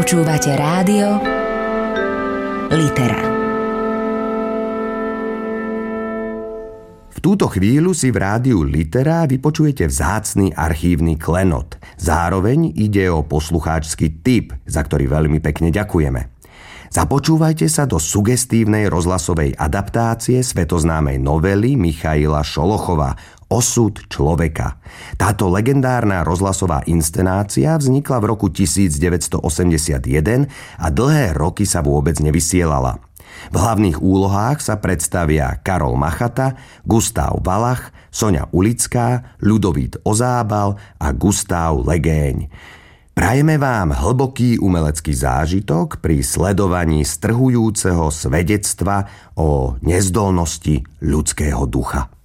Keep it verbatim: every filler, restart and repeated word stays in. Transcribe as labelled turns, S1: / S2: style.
S1: Počúvate rádio Litera.
S2: V túto chvíľu si v rádiu Litera vypočujete vzácny archívny klenot. Zároveň ide o poslucháčsky tip, za ktorý veľmi pekne ďakujeme. Započúvajte sa do sugestívnej rozhlasovej adaptácie svetoznámej novely Michaila Šolochova Osud človeka. Táto legendárna rozhlasová inscenácia vznikla v roku devätnásťstoosemdesiatjeden a dlhé roky sa vôbec nevysielala. V hlavných úlohách sa predstavia Karol Machata, Gustav Valach, Soňa Ulická, Ľudovít Ozábal a Gustav Legéň. Prajeme vám hlboký umelecký zážitok pri sledovaní strhujúceho svedectva o nezdolnosti ľudského ducha.